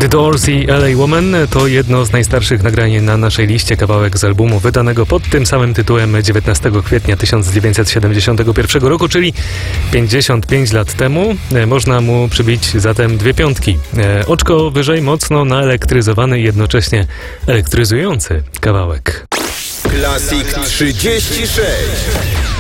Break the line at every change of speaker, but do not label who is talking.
The Doors i LA Woman to jedno z najstarszych nagrań na naszej liście, kawałek z albumu wydanego pod tym samym tytułem 19 kwietnia 1971 roku, czyli 55 lat temu. Można mu przybić zatem 2 piątki. Oczko wyżej, mocno naelektryzowany i jednocześnie elektryzujący kawałek.
Classic 36.